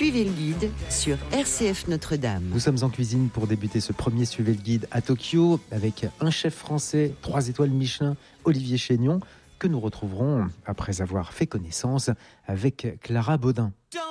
Suivez le guide sur RCF Notre-Dame. Nous sommes en cuisine pour débuter ce premier Suivez le guide à Tokyo avec un chef français, 3 étoiles Michelin, Olivier Chénion, que nous retrouverons après avoir fait connaissance avec Clara Baudin.